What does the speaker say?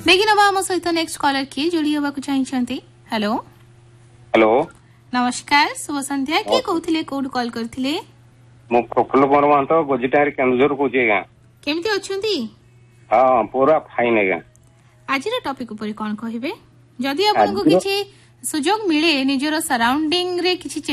देखिए नवा आम सहित नेक्स्ट कॉलर किए जोड़ी हवा चाहिए। हेलो हेलो नमस्कार शुभ संध्या किए कहते कौट कॉल करथिले मु प्रफुल्ल कुमार महंत गोजिटार केन्दुझर कौची आज्ञा केमती अछंती हाँ पूरा फाइन आज्ञा आज टॉपिक ऊपर कौन कहिबे जदि आपको आज किसी सुजोग मिले निजर सराउंडिंग रे किसी